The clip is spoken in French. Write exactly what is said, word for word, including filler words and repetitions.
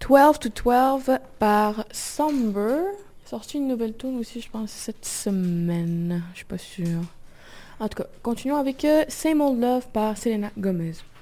twelve to twelve par Somber. Il a sorti une nouvelle tune aussi, je pense, cette semaine. Je suis pas sûre. En tout cas, continuons avec euh, Same Old Love par Selena Gomez.